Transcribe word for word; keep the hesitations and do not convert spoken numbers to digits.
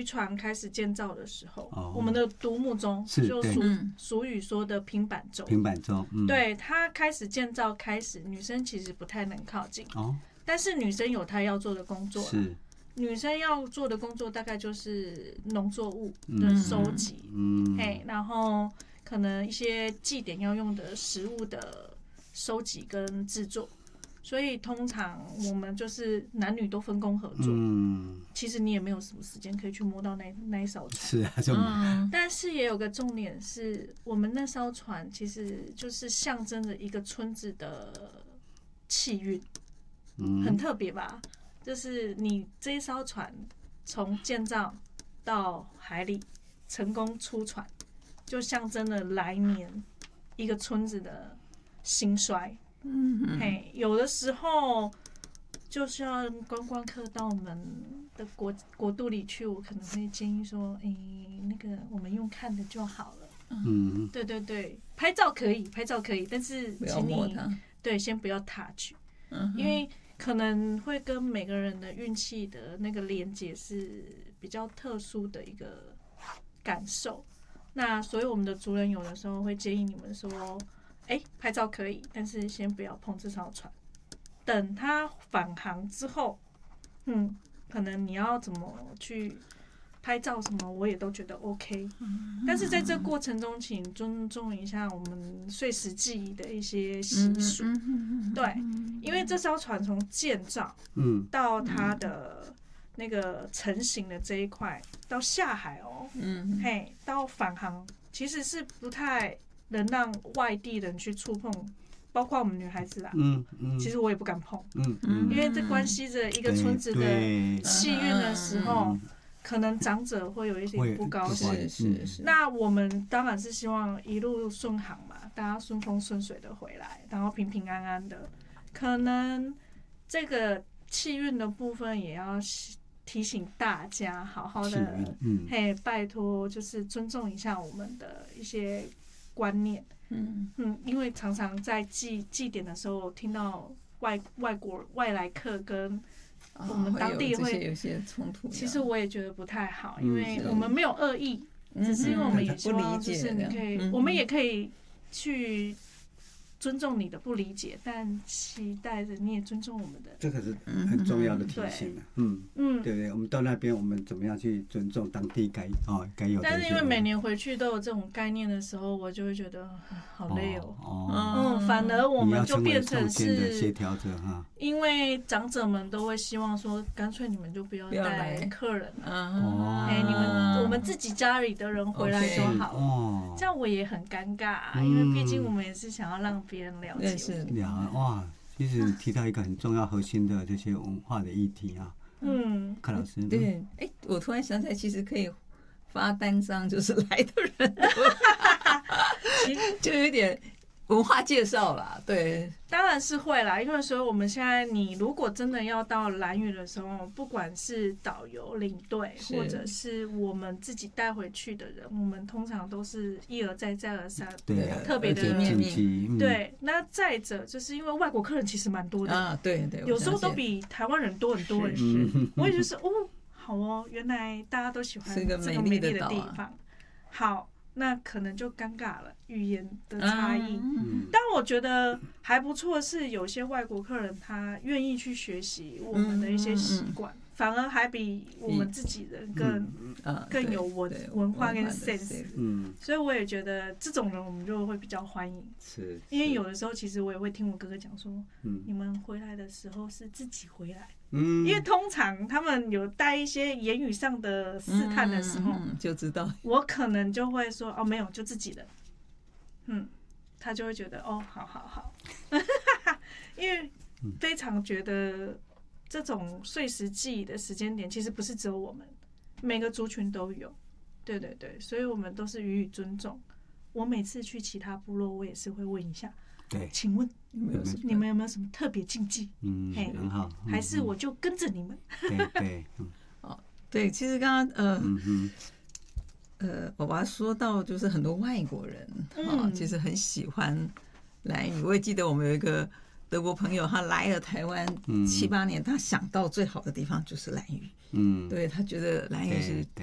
渔船开始建造的时候， 哦、 我们的独木舟就俗俗语说的平板舟， 平板舟，嗯、 对，它开始建造开始，女生其实不太能靠近，哦、但是女生有她要做的工作，是女生要做的工作大概就是农作物的收集，嗯，哎、嗯，然后可能一些祭典要用的食物的收集跟制作。所以通常我们就是男女都分工合作，嗯，其实你也没有什么时间可以去摸到那那一艘船， 是啊，就嗯，但是也有个重点是，我们那艘船其实就是象征着一个村子的气运，嗯，很特别吧？就是你这一艘船从建造到海里成功出船，就象征了来年一个村子的兴衰。嗯，嘿，有的时候就像观光客到我们的国国度里去，我可能会建议说，哎、欸，那个我们用看的就好了。嗯，对对对，拍照可以，拍照可以，但是请你对先不要 touch， 嗯，因为可能会跟每个人的运气的那个连结是比较特殊的一个感受。那所以我们的族人有的时候会建议你们说。哎、欸，拍照可以，但是先不要碰这艘船。等它返航之后，嗯，可能你要怎么去拍照什么，我也都觉得 OK。但是在这过程中，请尊重一下我们岁时记忆的一些习俗。对，因为这艘船从建造，嗯，到它的那个成型的这一块，到下海哦，嗯，嘿，到返航，其实是不太。能让外地人去触碰，包括我们女孩子啊，嗯嗯，其实我也不敢碰，嗯嗯，因为这关系着一个村子的气运的时候，可能长者会有一点不高兴。是是。那我们当然是希望一路顺航嘛，大家顺风顺水的回来，然后平平安安的。可能这个气运的部分也要提醒大家，好好的，嗯，嘿，拜托，就是尊重一下我们的一些。观念，嗯嗯，因为常常在祭祭典的时候，听到外外国外来客跟我们当地会有些冲突。 其实我也觉得不太好，因为我们没有恶意，只是因为我们也希望就是你可以，我们也可以去尊重你的不理解，但期待着你也尊重我们的。 这个是很重要的提醒啊，嗯嗯，对不对？我们到那边，我们怎么样去尊重当地该哦该有的。 但是因为每年回去都有这种概念的时候，我就会觉得好累哦。哦，嗯，反而我们就变成是协调者哈。 因为长者们都会希望说，干脆你们就不要带客人了，哎，你们我们自己家里的人回来就好了。这样我也很尴尬啊，因为毕竟我们也是想要让别人了解我们。 哇，其实提到一个很重要核心的这些文化的议题啊。嗯，柯老师。 对，哎，我突然想起来，其实可以发单张，就是来的人，就有点文化介绍啦。对， 当然是会啦，因为所以我们现在，你如果真的要到兰屿的时候，不管是导游领队，或者是我们自己带回去的人，我们通常都是一而再再而三， 对， 特别的面面。 对，那再者就是因为外国客人其实蛮多的啊，对对， 有时候都比台湾人多很多很多。我也就是哦，好哦，原来大家都喜欢这个美丽的地方，好。那可能就尴尬了，语言的差异。嗯、但我觉得还不错，是有些外国客人他愿意去学习我们的一些习惯，嗯嗯、反而还比我们自己人更、嗯、更有文文化跟 sense。嗯，所以我也觉得这种人我们就会比较欢迎。 是， 因为有的时候其实我也会听我哥哥讲说，嗯、你们回来的时候是自己回来。嗯，因为通常他们有带一些言语上的试探的时候， 嗯嗯、就知道我可能就会说哦，没有，就自己的，嗯，他就会觉得哦，好好好，因为非常觉得这种岁时记忆的时间点，其实不是只有我们，每个族群都有，对对对，所以我们都是予以尊重。我每次去其他部落，我也是会问一下。 对， 请问你们有没有什么特别禁忌？ 嗯，很好。 还是我就跟着你们？ 对对， 哦，对，其实刚刚呃，嗯、呃，爸爸说到就是很多外国人啊，其实很喜欢兰屿。我也记得我们有一个德国朋友，他来了台湾七八年，他想到最好的地方就是兰屿。嗯，对他觉得兰屿是